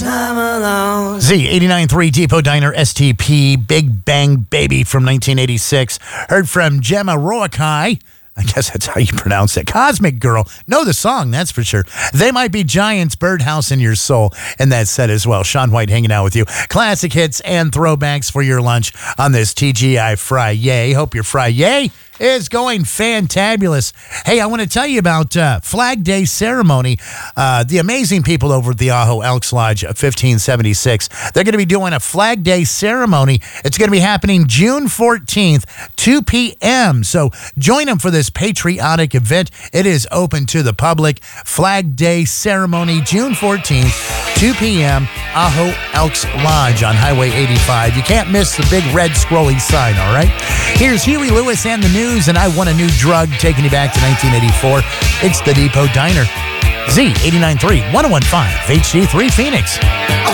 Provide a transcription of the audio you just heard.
time alone. Z89.3 Depot Diner STP Big Bang Baby from 1986. Heard from Gemma Roakai. I guess that's how you pronounce it. Cosmic Girl. Know the song, that's for sure. They Might Be Giants, Birdhouse in Your Soul. And that set as well. Sean White hanging out with you. Classic hits and throwbacks for your lunch on this TGI Friday. Hope your Friday is going fantabulous. Hey, I want to tell you about Flag Day Ceremony. The amazing people over at the Ajo Elks Lodge 1576. They're going to be doing a Flag Day Ceremony. It's going to be happening June 14th, 2 p.m. So join them for this patriotic event. It is open to the public. Flag Day Ceremony, June 14th, 2 p.m. Ajo Elks Lodge on Highway 85. You can't miss the big red scrolling sign, all right? Here's Huey Lewis and the News, and I Want a New Drug, taking you back to 1984. It's the Depot Diner. Z89.3, 101.5, HD3 Phoenix.